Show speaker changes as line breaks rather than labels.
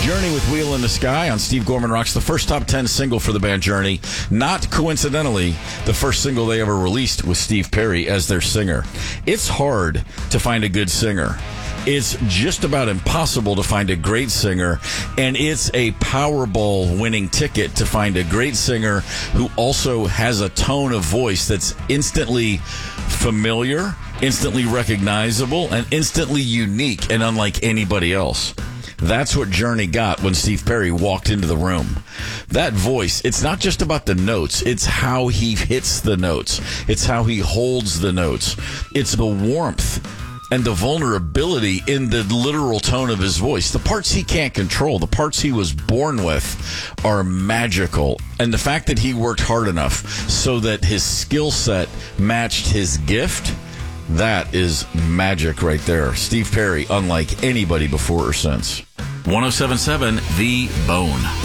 Journey with Wheel in the Sky on Steve Gorman Rocks, the first top 10 single for the band Journey. Not coincidentally, the first single they ever released with Steve Perry as their singer. It's hard to find a good singer. It's just about impossible to find a great singer, and it's a Powerball winning ticket to find a great singer who also has a tone of voice that's instantly familiar, instantly recognizable, and instantly unique and unlike anybody else. That's what Journey got when Steve Perry walked into the room. That voice, it's not just about the notes, it's how he hits the notes. It's how he holds the notes. It's the warmth and the vulnerability in the literal tone of his voice. The parts he can't control, the parts he was born with, are magical. And the fact that he worked hard enough so that his skill set matched his gift, that is magic right there. Steve Perry, unlike anybody before or since. 107.7 The Bone.